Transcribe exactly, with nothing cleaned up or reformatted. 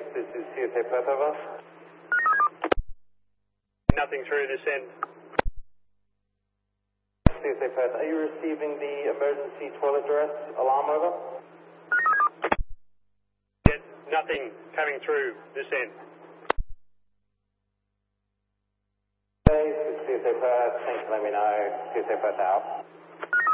this is C S A Perth, over. Nothing through this end. C S A Perth, are you receiving the emergency toilet duress alarm, over? Yes, nothing coming through this end. Okay, this is C S A Perth, thanks for letting me know. C S A Perth out.